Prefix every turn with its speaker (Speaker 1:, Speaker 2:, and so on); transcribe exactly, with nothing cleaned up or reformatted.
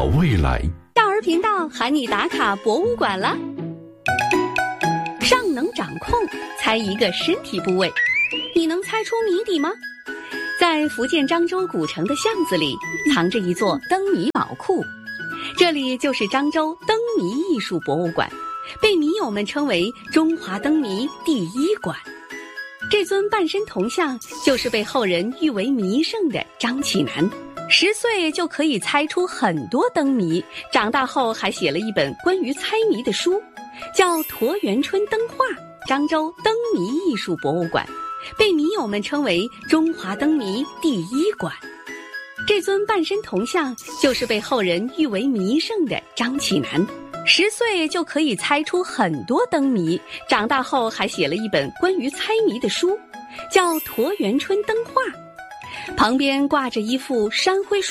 Speaker 1: 好未来。
Speaker 2: 少儿频道喊你打卡博物馆了。上能掌控，猜一个身体部位，你能猜出谜底吗？在福建漳州古城的巷子里，藏着一座灯谜宝库，这里就是漳州灯谜艺术博物馆，被谜友们称为中华灯谜第一馆。这尊半身铜像就是被后人誉为谜圣的张启南，十岁就可以猜出很多灯谜，长大后还写了一本关于猜谜的书，叫《沱园春灯画》。漳州灯谜艺术博物馆被谜友们称为中华灯谜第一馆。这尊半身铜像就是被后人誉为谜圣的张启南，十岁就可以猜出很多灯谜，长大后还写了一本关于猜谜的书，叫《沱园春灯画》。旁边挂着一幅山灰